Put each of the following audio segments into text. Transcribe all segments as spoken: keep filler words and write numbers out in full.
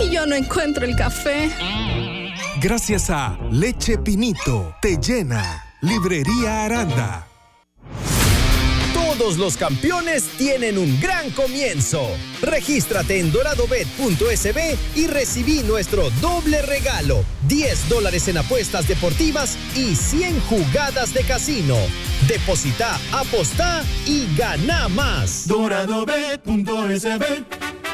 y yo no encuentro el café. Gracias a Leche Pinito, te llena. Librería Aranda. Todos los campeones tienen un gran comienzo. Regístrate en doradobet punto es be y recibí nuestro doble regalo. diez dólares en apuestas deportivas y cien jugadas de casino. Deposita, apostá y gana más. doradobet punto es be.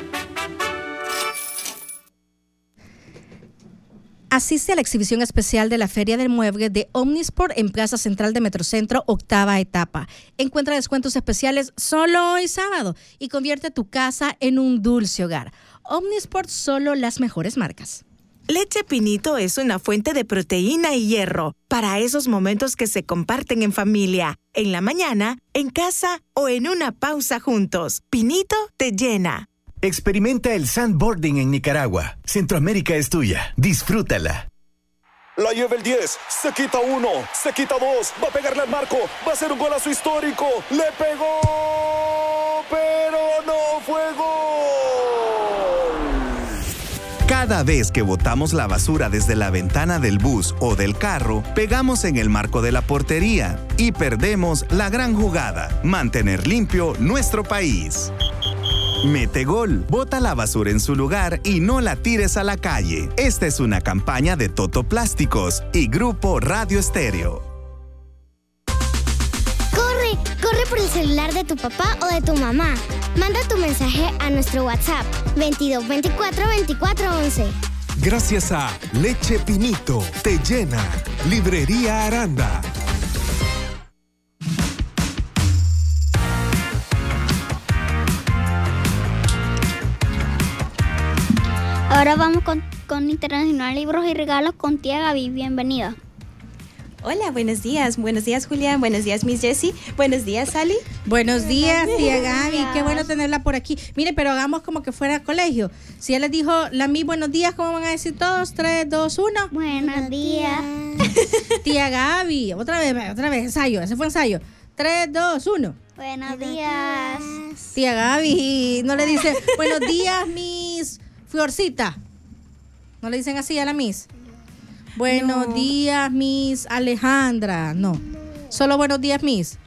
Asiste a la exhibición especial de la Feria del Mueble de Omnisport en Plaza Central de Metrocentro, octava etapa. Encuentra descuentos especiales solo hoy sábado y convierte tu casa en un dulce hogar. Omnisport, solo las mejores marcas. Leche Pinito es una fuente de proteína y hierro para esos momentos que se comparten en familia, en la mañana, en casa o en una pausa juntos. Pinito te llena. Experimenta el sandboarding en Nicaragua. Centroamérica es tuya. Disfrútala. La lleva el diez, se quita uno, se quita dos, va a pegarle al marco, va a ser un golazo histórico, le pegó, pero no fue gol. Cada vez que botamos la basura desde la ventana del bus o del carro, pegamos en el marco de la portería y perdemos la gran jugada: mantener limpio nuestro país. Mete gol, bota la basura en su lugar y no la tires a la calle. Esta es una campaña de Toto Plásticos y Grupo Radio Estéreo. Corre, corre por el celular de tu papá o de tu mamá. Manda tu mensaje a nuestro WhatsApp veintidós veinticuatro veinticuatro once. Gracias a Leche Pinito, te llena. Librería Aranda. Ahora vamos con, con Internacional Libros y Regalos con tía Gaby. Bienvenida. Hola, buenos días. Buenos días, Julián. Buenos días, Miss Jessie. Buenos días, Sally. Buenos días, tía Gaby. Qué bueno tenerla por aquí. Mire, pero hagamos como que fuera colegio. Si ella les dijo la mi buenos días, ¿cómo van a decir todos? tres, dos, uno. Buenos días. Tía Gaby. Otra vez, otra vez. Ensayo. Ese fue ensayo. tres, dos, uno. Buenos días. Tía Gaby. No le dice buenos días, Miss Florcita. ¿No le dicen así a la Miss? Buenos no. días, Miss Alejandra. No. Solo buenos días, Miss.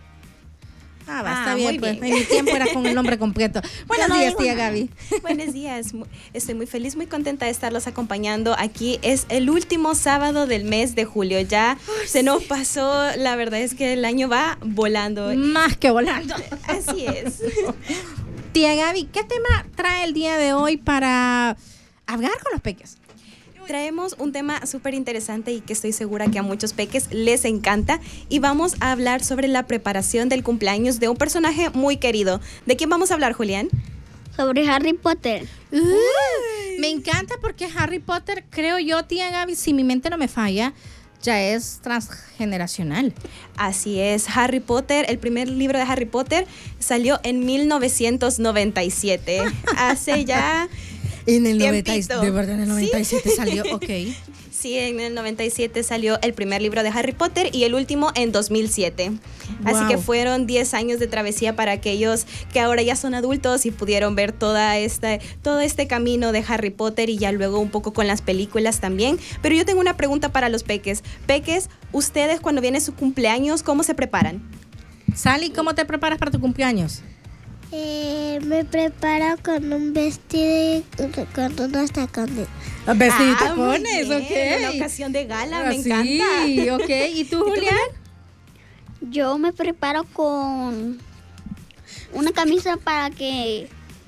Ah, va, ah, está bien, pues. Bien. En mi tiempo era con el nombre completo. Buenos no días, tía nada. Gaby. Buenos días. Estoy muy feliz, muy contenta de estarlos acompañando aquí. Es el último sábado del mes de julio. Ya oh, se sí. nos pasó. La verdad es que el año va volando. Más que volando. Así es. Tía Gaby, ¿qué tema trae el día de hoy para hablar con los peques? Traemos un tema súper interesante y que estoy segura que a muchos peques les encanta, y vamos a hablar sobre la preparación del cumpleaños de un personaje muy querido. ¿De quién vamos a hablar, Julián? Sobre Harry Potter. Uh, me encanta porque Harry Potter, creo yo, tía Gaby, si mi mente no me falla, ya es transgeneracional. Así es, Harry Potter, el primer libro de Harry Potter salió en mil novecientos noventa y siete. Hace ya en el noventa, de verdad, en el noventa y siete ¿Sí? salió, ok. Sí, en el noventa y siete salió el primer libro de Harry Potter y el último en dos mil siete. Wow. Así que fueron diez años de travesía para aquellos que ahora ya son adultos y pudieron ver toda esta, todo este camino de Harry Potter, y ya luego un poco con las películas también. Pero yo tengo una pregunta para los peques. Peques, ustedes cuando viene su cumpleaños, ¿cómo se preparan? Sally, ¿cómo te preparas para tu cumpleaños? Eh, me preparo con un vestido y con unos tacones. ¿Vestido y tacones? Ah, ok. Una ocasión de gala, ah, me sí, encanta. Sí, ok. ¿Y tú, Julián? Yo me preparo con una camisa para que,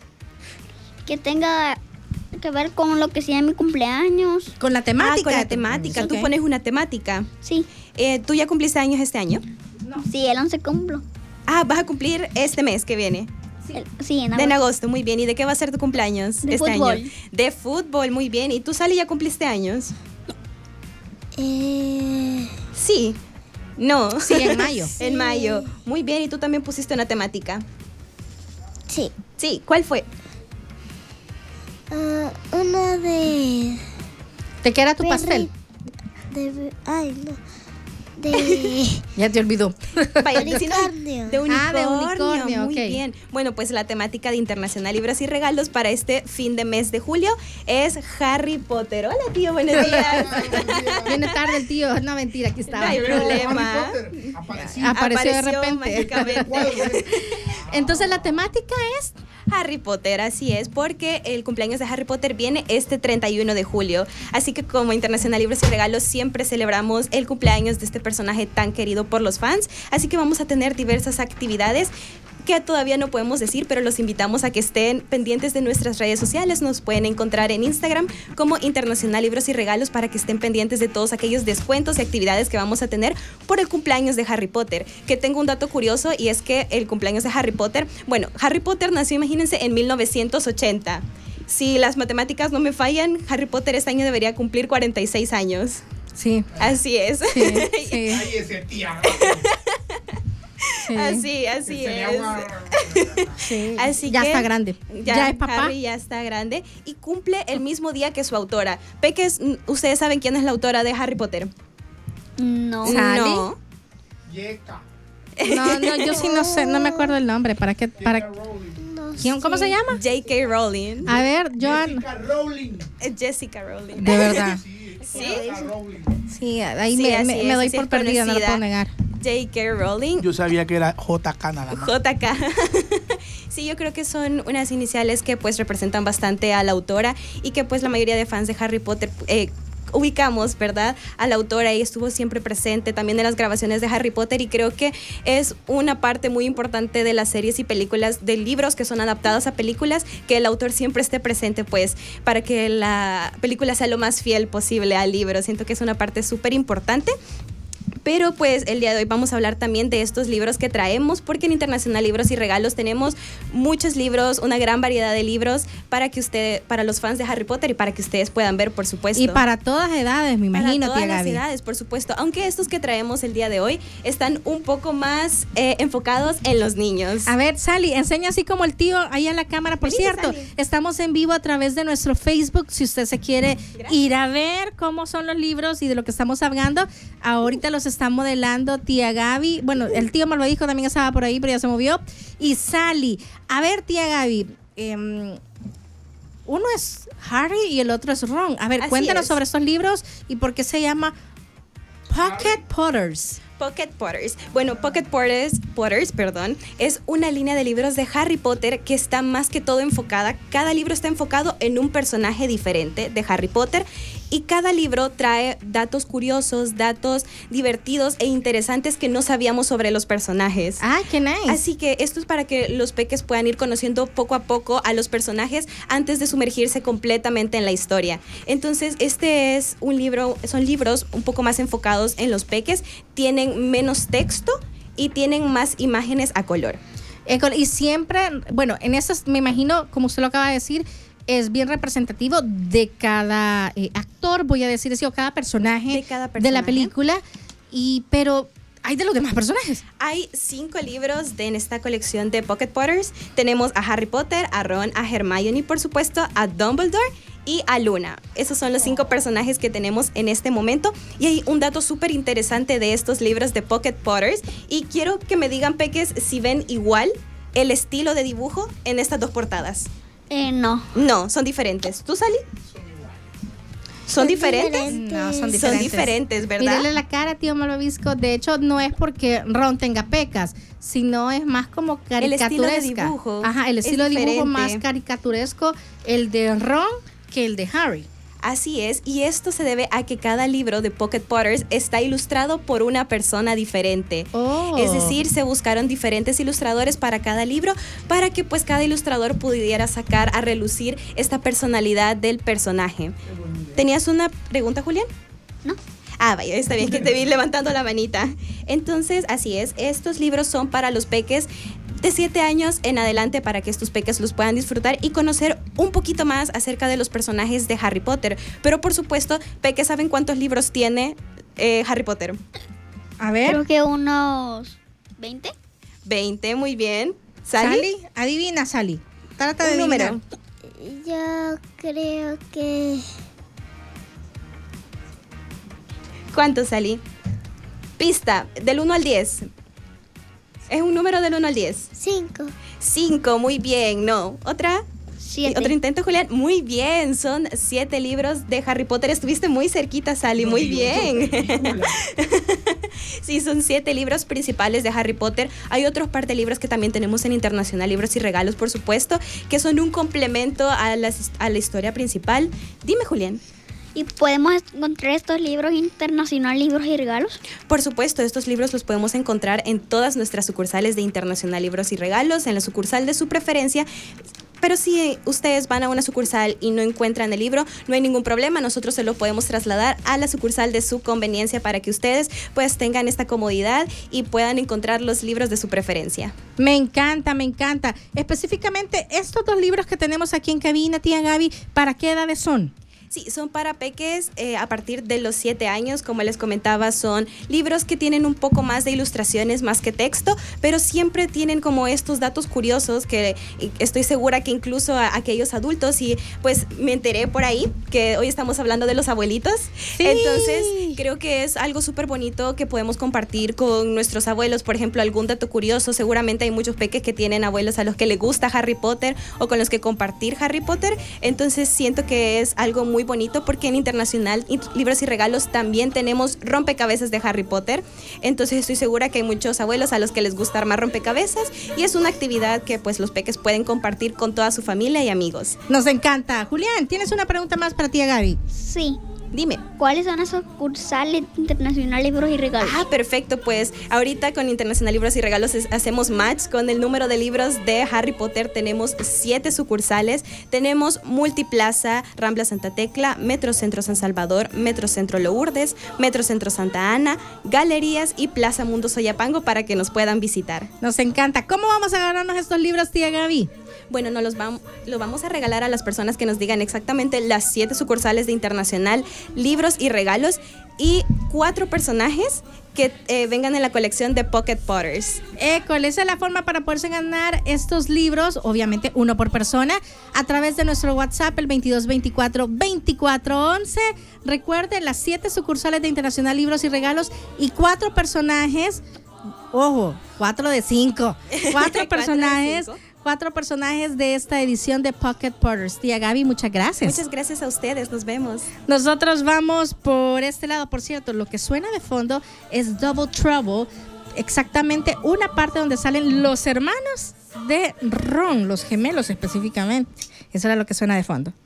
que tenga que ver con lo que sea mi cumpleaños. ¿Con la temática? Ah, con la temática. Okay. ¿Tú pones una temática? Sí. Eh, ¿Tú ya cumpliste años este año? No. Sí, el once cumplo. Ah, ¿vas a cumplir este mes que viene? Sí, sí, en agosto. De en agosto, muy bien. ¿Y de qué va a ser tu cumpleaños de este fútbol. año? De fútbol, muy bien. ¿Y tú, Sally, ya cumpliste años? Eh... Sí. No. Sí, en mayo. Sí. En mayo. Muy bien. ¿Y tú también pusiste una temática? Sí. Sí. ¿Cuál fue? Uh, una de... ¿De qué era tu Perri... pastel? De... Ay, no. De... Ya te olvidó. Vaya, unicornio. De unicornio. Ah, de unicornio, Muy ok. bien. Bueno, pues la temática de Internacional Libros y Regalos para este fin de mes de julio es Harry Potter. Hola, tío, buenos días. Viene tarde el tío. No, mentira, aquí estaba. No hay problema. Apareció, Apareció de repente. Mágicamente. Entonces la temática es Harry Potter, así es, porque el cumpleaños de Harry Potter viene este treinta y uno de julio. Así que como Internacional Libros y Regalos siempre celebramos el cumpleaños de este personaje tan querido por los fans. Así que vamos a tener diversas actividades que todavía no podemos decir, pero los invitamos a que estén pendientes de nuestras redes sociales. Nos pueden encontrar en Instagram como Internacional Libros y Regalos para que estén pendientes de todos aquellos descuentos y actividades que vamos a tener por el cumpleaños de Harry Potter. Que tengo un dato curioso y es que el cumpleaños de Harry Potter, bueno, Harry Potter nació, imagínense, en mil novecientos ochenta. Si las matemáticas no me fallan, Harry Potter este año debería cumplir cuarenta y seis años. Sí. Así es. Sí, sí. Ahí ese tía. Sí. Así, así es. Sí. Así ya que está grande. Ya, Ya es papá. Harry ya está grande y cumple el mismo día que su autora. Peques, ¿ustedes saben quién es la autora de Harry Potter? No. ¿Sally? No. Yeca. No, no, yo sí no sé, no me acuerdo el nombre. ¿Para qué? Para... ¿Quién, ¿Cómo se llama? J K. Rowling. A ver, Joan. Jessica Rowling. Eh, Jessica Rowling. De verdad. Sí. Jessica Rowling. Sí, ahí Sí, me, así me- es, me doy así por es perdida, no lo conocida. puedo negar. J K. Rowling. Yo sabía que era J K nada más. J K. Sí, yo creo que son unas iniciales que pues representan bastante a la autora y que pues la mayoría de fans de Harry Potter eh, ubicamos, ¿verdad? A la autora y estuvo siempre presente también en las grabaciones de Harry Potter y creo que es una parte muy importante de las series y películas, de libros que son adaptados a películas, que el autor siempre esté presente pues para que la película sea lo más fiel posible al libro. Siento que es una parte súper importante. Pero pues el día de hoy vamos a hablar también de estos libros que traemos, porque en Internacional Libros y Regalos tenemos muchos libros, una gran variedad de libros para que usted, para los fans de Harry Potter y para que ustedes puedan ver, por supuesto. Y para todas edades, me imagino, Para todas tía las Gaby. edades, por supuesto. Aunque estos que traemos el día de hoy están un poco más eh, enfocados en los niños. A ver, Sally, enseña así como el tío ahí en la cámara. Por Venite, cierto, Sally. estamos en vivo a través de nuestro Facebook. Si usted se quiere ir a ver cómo son los libros y de lo que estamos hablando, ahorita los está modelando tía Gaby. Bueno, el tío me lo dijo, también estaba por ahí, pero ya se movió. Y Sally. A ver, tía Gaby, eh, uno es Harry y el otro es Ron. A ver, Así cuéntanos es. sobre estos libros y por qué se llama Pocket Potters. Pocket Potters. Bueno, Pocket Potters, Potters, perdón, es una línea de libros de Harry Potter que está más que todo enfocada. Cada libro está enfocado en un personaje diferente de Harry Potter y cada libro trae datos curiosos, datos divertidos e interesantes que no sabíamos sobre los personajes. Ah, qué nice. Así que esto es para que los peques puedan ir conociendo poco a poco a los personajes antes de sumergirse completamente en la historia. Entonces, este es un libro, son libros un poco más enfocados en los peques, tienen menos texto y tienen más imágenes a color. Y siempre, bueno, en esas, me imagino, como usted lo acaba de decir, es bien representativo de cada eh, actor, voy a decir así, o cada personaje De cada de la personaje. película, y pero hay de los demás personajes. Hay cinco libros de, en esta colección de Pocket Potters. Tenemos a Harry Potter, a Ron, a Hermione y por supuesto a Dumbledore y a Luna. Esos son los cinco personajes que tenemos en este momento. Y hay un dato súper interesante de estos libros de Pocket Potters. Y quiero que me digan, peques, si ven igual el estilo de dibujo en estas dos portadas. Eh, no. No, son diferentes. ¿Tú, Sally? ¿Son diferentes? No, son Son diferentes. diferentes, ¿verdad? Mírale la cara, tío Malvavisco. De hecho, no es porque Ron tenga pecas, sino es más como El estilo de caricaturesca. dibujo Ajá, el es estilo de dibujo diferente. más caricaturesco, el de Ron que el de Harry. Así es, y esto se debe a que cada libro de Pocket Potters está ilustrado por una persona diferente. Oh. Es decir, se buscaron diferentes ilustradores para cada libro para que pues cada ilustrador pudiera sacar a relucir esta personalidad del personaje. ¿Tenías una pregunta, Julián? No. Ah, vaya, está bien que te vi levantando la manita. Entonces, así es, estos libros son para los peques de siete años en adelante para que estos peques los puedan disfrutar y conocer un poquito más acerca de los personajes de Harry Potter. Pero por supuesto, peques, ¿saben cuántos libros tiene eh, Harry Potter? A ver. Creo que unos veinte. veinte, muy bien. ¿Sally? Sally, adivina, Sally. Trata de Un adivinar. número. Yo creo que ¿Cuántos, Sally? Pista, del uno al diez. ¿Es un número del uno al diez? cinco. cinco, muy bien. No, ¿otra? siete. ¿Otro intento, Julián? Muy bien, son siete libros de Harry Potter. Estuviste muy cerquita, Sally, muy bien. Sí, son siete libros principales de Harry Potter. Hay otros par de libros que también tenemos en Internacional Libros y Regalos, por supuesto, que son un complemento a, las, a la historia principal. Dime, Julián. ¿Y podemos encontrar estos libros Internacional Libros y Regalos? Por supuesto, estos libros los podemos encontrar en todas nuestras sucursales de Internacional Libros y Regalos, en la sucursal de su preferencia. Pero si ustedes van a una sucursal y no encuentran el libro, no hay ningún problema. Nosotros se lo podemos trasladar a la sucursal de su conveniencia para que ustedes pues tengan esta comodidad y puedan encontrar los libros de su preferencia. Me encanta, me encanta. Específicamente, estos dos libros que tenemos aquí en cabina, tía Gaby, ¿para qué edades son? Sí, son para peques eh, a partir de los siete años, como les comentaba, son libros que tienen un poco más de ilustraciones más que texto, pero siempre tienen como estos datos curiosos que estoy segura que incluso a aquellos adultos, y pues me enteré por ahí que hoy estamos hablando de los abuelitos, sí. Entonces creo que es algo súper bonito que podemos compartir con nuestros abuelos. Por ejemplo, algún dato curioso, seguramente hay muchos peques que tienen abuelos a los que les gusta Harry Potter o con los que compartir Harry Potter, entonces siento que es algo muy bonito porque en Internacional Libros y Regalos también tenemos rompecabezas de Harry Potter, entonces estoy segura que hay muchos abuelos a los que les gusta armar rompecabezas y es una actividad que pues los peques pueden compartir con toda su familia y amigos. Nos encanta. Julián, ¿tienes una pregunta más para tía Gaby? Sí. Dime. ¿Cuáles son las sucursales de Internacional Libros y Regalos? Ah, perfecto. Pues ahorita con Internacional Libros y Regalos es, hacemos match con el número de libros de Harry Potter. Tenemos siete sucursales. Tenemos Multiplaza, Rambla Santa Tecla, Metrocentro San Salvador, Metrocentro Lourdes, Metrocentro Santa Ana, Galerías y Plaza Mundo Soyapango para que nos puedan visitar. Nos encanta. ¿Cómo vamos a ganarnos estos libros, tía Gaby? Bueno, nos los vamos, lo vamos a regalar a las personas que nos digan exactamente las siete sucursales de Internacional Libros y Regalos y cuatro personajes que eh, vengan en la colección de Pocket Potters. École, esa es la forma para poderse ganar estos libros, obviamente uno por persona, a través de nuestro WhatsApp, el veintidós veinticuatro veinticuatro once. Recuerden, las siete sucursales de Internacional Libros y Regalos y cuatro personajes, ojo, cuatro de cinco, cuatro personajes. Cuatro personajes de esta edición de Pocket Potters. Tía Gaby, muchas gracias. Muchas gracias a ustedes, nos vemos. Nosotros vamos por este lado. Por cierto, lo que suena de fondo es Double Trouble, exactamente una parte donde salen los hermanos de Ron, los gemelos específicamente. Eso era lo que suena de fondo.